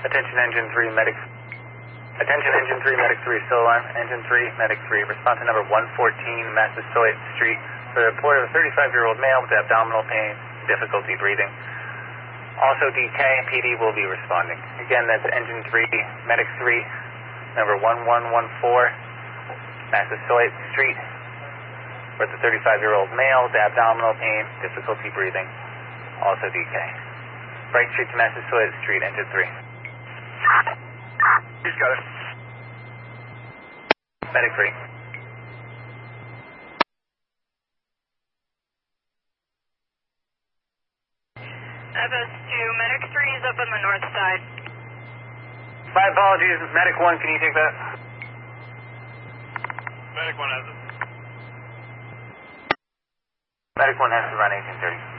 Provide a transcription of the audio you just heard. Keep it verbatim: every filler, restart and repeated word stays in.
Attention Engine three, Medic. Attention Engine three, Medic three, still alarm. Engine three, Medic three, respond to number one fourteen Massasoit Street for the report of a thirty-five-year-old male with abdominal pain, difficulty breathing. Also D K, P D will be responding. Again, that's Engine three, Medic three, number one one one four Massasoit Street for the thirty-five-year-old male with abdominal pain, difficulty breathing. Also D K. Bright Street to Massasoit Street, Engine three. He's got it. Medic three. F S two, Medic three is up on the north side. My apologies, Medic one, can you take that? Medic one has it. Medic one has to run eighteen thirty.